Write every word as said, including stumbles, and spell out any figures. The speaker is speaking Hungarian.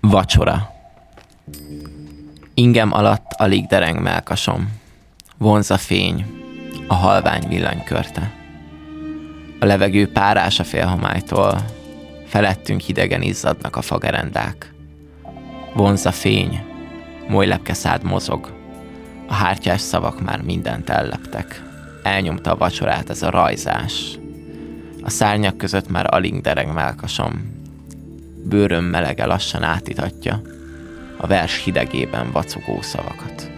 Vacsora. Ingem alatt alig dereng mellkasom. Vonz a fény, a halvány villanykörte. A levegő párás a félhomálytól, felettünk hidegen izzadnak a fagerendák. Vonz a fény, molylepke szád mozog. A hártyás szavak már mindent elleptek. Elnyomta a vacsorát ez a rajzás. A szárnyak között már alig dereng mellkasom. Bőröm melege lassan átitatja a vers hidegében vacogó szavakat.